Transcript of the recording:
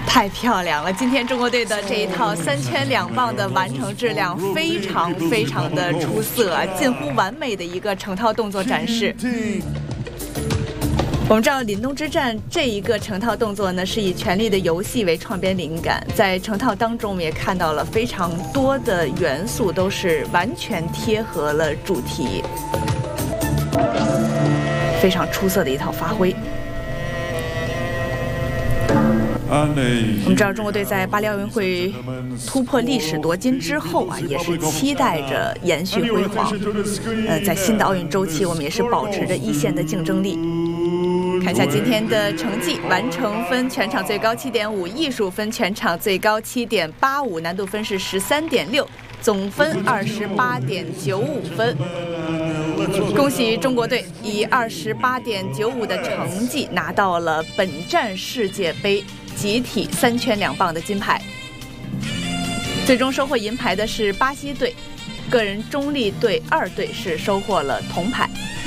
太漂亮了！今天中国队的这一套3圈2棒的完成质量非常的出色，近乎完美的一个成套动作展示。我们知道凛冬之战这一个成套动作呢，是以《权力的游戏》为创编灵感，在成套当中我们也看到了非常多的元素都是完全贴合了主题，非常出色的一套发挥。我们知道中国队在巴黎奥运会突破历史夺金之后也是期待着延续辉煌。在新的奥运周期，我们也是保持着一线的竞争力。看一下今天的成绩：完成分全场最高7.5，艺术分全场最高7.85，难度分是13.6，总分28.95分。恭喜中国队以28.95的成绩拿到了本站世界杯集体3圈2棒的金牌。最终收获银牌的是巴西队，个人中立队2队是收获了铜牌。